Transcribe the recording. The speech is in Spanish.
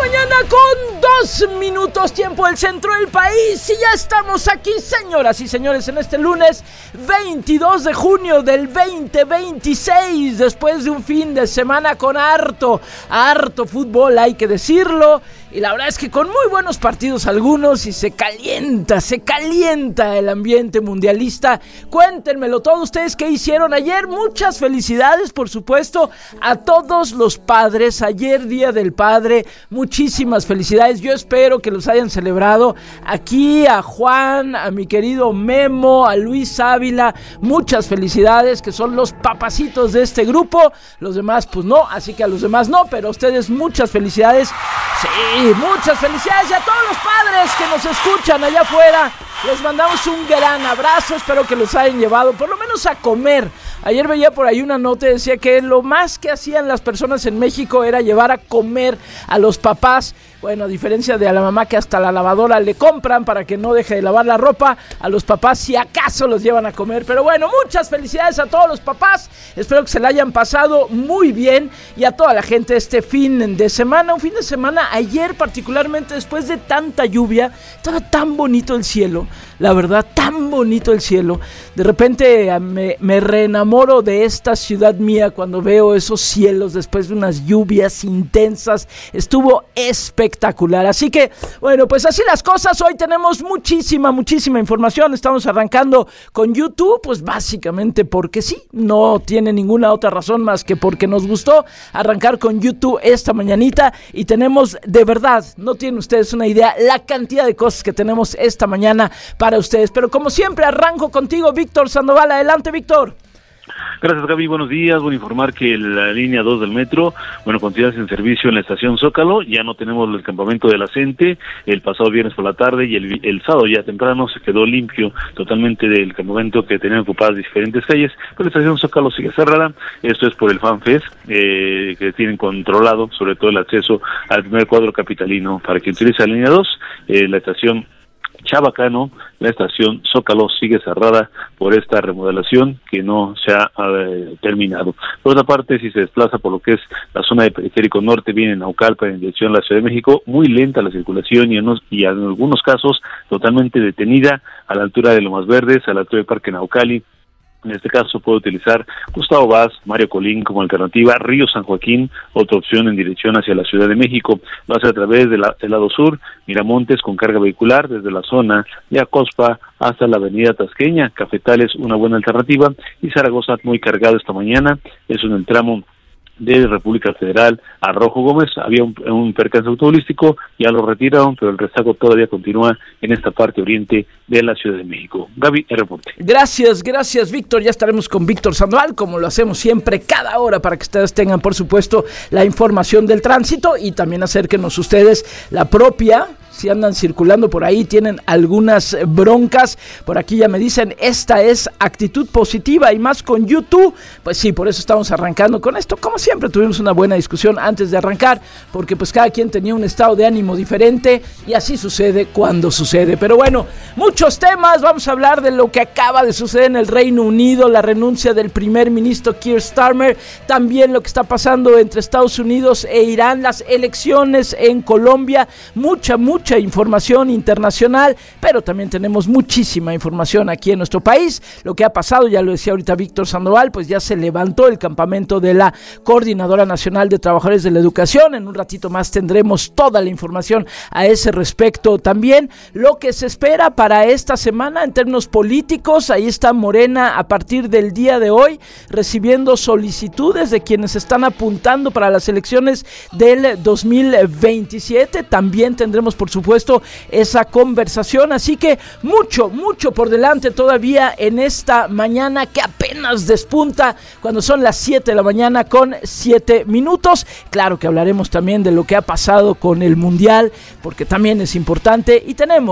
mañana con 2 minutos, tiempo del centro del país. Y ya estamos aquí, señoras y señores, en este lunes 22 de junio del 2026. Después de un fin de semana con harto fútbol, hay que decirlo. Y la verdad es que con muy buenos partidos algunos, y se calienta el ambiente mundialista. Cuéntenmelo todos ustedes qué hicieron ayer. Muchas felicidades, por supuesto, a todos los padres. Ayer, Día del Padre, muchísimas felicidades. Yo espero que los hayan celebrado. Aquí a Juan, a mi querido Memo, a Luis Ávila, muchas felicidades, que son los papacitos de este grupo. Los demás pues no, así que a los demás no, pero a ustedes muchas felicidades. Sí, muchas felicidades, y a todos los padres que nos escuchan allá afuera, les mandamos un gran abrazo. Espero que los hayan llevado por lo menos a comer. Ayer veía por ahí una nota y decía que lo más que hacían las personas en México era llevar a comer a los papás. Bueno, a diferencia de a la mamá, que hasta la lavadora le compran para que no deje de lavar la ropa, a los papás si acaso los llevan a comer. Pero bueno, muchas felicidades a todos los papás. Espero que se la hayan pasado muy bien, y a toda la gente este fin de semana. Un fin de semana ayer, particularmente después de tanta lluvia, estaba tan bonito el cielo. La verdad, tan bonito el cielo. De repente me reenamoro de esta ciudad mía cuando veo esos cielos después de unas lluvias intensas. Estuvo espectacular. Así que, bueno, pues así las cosas. Hoy tenemos muchísima información. Estamos arrancando con YouTube, pues básicamente porque sí. No tiene ninguna otra razón más que porque nos gustó arrancar con YouTube esta mañanita. Y tenemos, de verdad, no tienen ustedes una idea la cantidad de cosas que tenemos esta mañana para ustedes. Pero como siempre, arranco contigo, Víctor Sandoval. Adelante, Víctor. Gracias, Gaby, buenos días. Voy a informar que la línea 2 del metro, continúa sin servicio en la estación Zócalo. Ya no tenemos el campamento de la CENTE. El pasado viernes por la tarde y el sábado ya temprano se quedó limpio totalmente del campamento que tenían ocupadas diferentes calles, pero la estación Zócalo sigue cerrada. Esto es por el FanFest, que tienen controlado sobre todo el acceso al primer cuadro capitalino. Para quien utiliza la línea 2, la estación Chabacano, la estación Zócalo sigue cerrada por esta remodelación que no se ha terminado. Por otra parte, si se desplaza por lo que es la zona de Periférico Norte, viene en Naucalpan en dirección a la Ciudad de México, muy lenta la circulación y en algunos casos totalmente detenida a la altura de Lomas Verdes, a la altura del Parque Naucali. En este caso puede utilizar Gustavo Vaz, Mario Colín como alternativa, Río San Joaquín, otra opción en dirección hacia la Ciudad de México. Lo hace a través del lado sur, Miramontes con carga vehicular desde la zona de Acospa hasta la avenida Tasqueña. Cafetales, una buena alternativa, y Zaragoza muy cargado esta mañana, eso en el tramo de República Federal a Rojo Gómez. Había un percance automovilístico, ya lo retiraron, pero el rezago todavía continúa en esta parte oriente de la Ciudad de México. Gaby, el reporte. Gracias, Víctor. Ya estaremos con Víctor Sandoval, como lo hacemos siempre, cada hora, para que ustedes tengan, por supuesto, la información del tránsito, y también acérquenos ustedes la propia. Si andan circulando por ahí, tienen algunas broncas, por aquí ya me dicen, esta es actitud positiva, y más con YouTube. Pues sí, por eso estamos arrancando con esto. Como siempre, tuvimos una buena discusión antes de arrancar, porque pues cada quien tenía un estado de ánimo diferente, y así sucede cuando sucede. Pero bueno, muchos temas. Vamos a hablar de lo que acaba de suceder en el Reino Unido, la renuncia del primer ministro Keir Starmer, también lo que está pasando entre Estados Unidos e Irán, las elecciones en Colombia, mucha información internacional, pero también tenemos muchísima información aquí en nuestro país. Lo que ha pasado, ya lo decía ahorita Víctor Sandoval, pues ya se levantó el campamento de la Coordinadora Nacional de Trabajadores de la Educación. En un ratito más tendremos toda la información a ese respecto. También lo que se espera para esta semana en términos políticos. Ahí está Morena a partir del día de hoy recibiendo solicitudes de quienes están apuntando para las elecciones del 2027. También tendremos, por supuesto, esa conversación, así que mucho por delante todavía en esta mañana que apenas despunta cuando son las 7 de la mañana con 7 minutos. Claro que hablaremos también de lo que ha pasado con el Mundial, porque también es importante, y tenemos